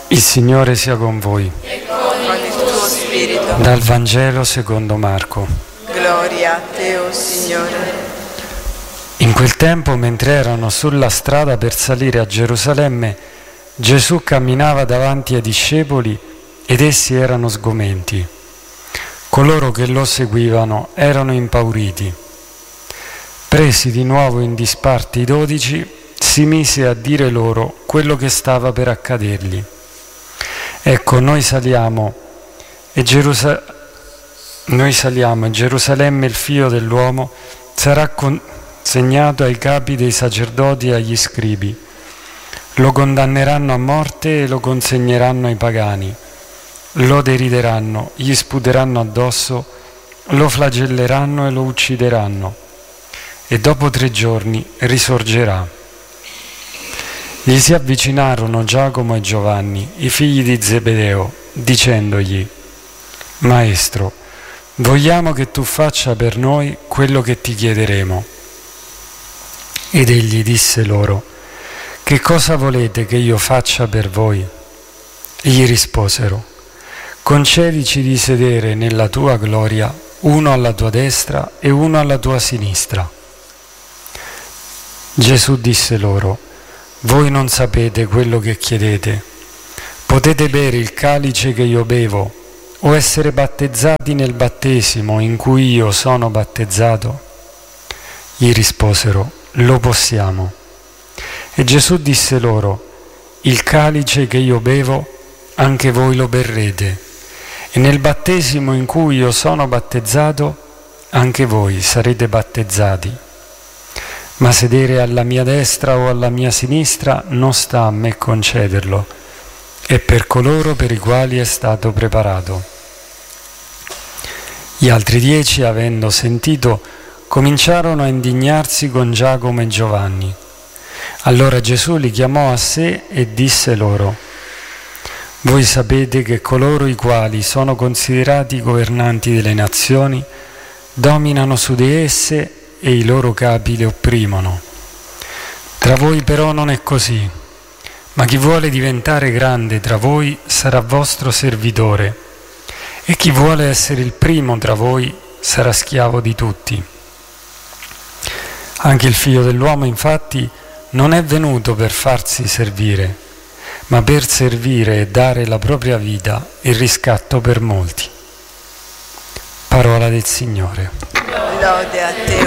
Il Signore sia con voi. E con il tuo spirito. Dal Vangelo secondo Marco. Gloria a te, o Signore. In quel tempo, mentre erano sulla strada per salire a Gerusalemme, Gesù camminava davanti ai discepoli ed essi erano sgomenti. Coloro che lo seguivano erano impauriti. Presi di nuovo in disparte i 12, si mise a dire loro quello che stava per accadergli. Ecco, noi saliamo e Gerusalemme, il Figlio dell'uomo, sarà consegnato ai capi dei sacerdoti e agli scribi. Lo condanneranno a morte e lo consegneranno ai pagani. Lo derideranno, gli sputeranno addosso, lo flagelleranno e lo uccideranno. E dopo 3 giorni risorgerà. Gli si avvicinarono Giacomo e Giovanni, i figli di Zebedeo, dicendogli: Maestro, vogliamo che tu faccia per noi quello che ti chiederemo. Ed egli disse loro: Che cosa volete che io faccia per voi? E gli risposero: Concedici di sedere nella tua gloria, uno alla tua destra e uno alla tua sinistra. Gesù disse loro: Voi non sapete quello che chiedete. Potete bere il calice che io bevo o essere battezzati nel battesimo in cui io sono battezzato? Gli risposero: Lo possiamo. E Gesù disse loro: Il calice che io bevo, anche voi lo berrete, e nel battesimo in cui io sono battezzato, anche voi sarete battezzati. Ma sedere alla mia destra o alla mia sinistra non sta a me concederlo, è per coloro per i quali è stato preparato. Gli altri 10, avendo sentito, cominciarono a indignarsi con Giacomo e Giovanni. Allora Gesù li chiamò a sé e disse loro: Voi sapete che coloro i quali sono considerati governanti delle nazioni dominano su di esse e i loro capi le opprimono. Tra voi però non è così, ma chi vuole diventare grande tra voi sarà vostro servitore, e chi vuole essere il primo tra voi sarà schiavo di tutti. Anche il Figlio dell'uomo, infatti, non è venuto per farsi servire, ma per servire e dare la propria vita in riscatto per molti. Parola del Signore. Lode a te,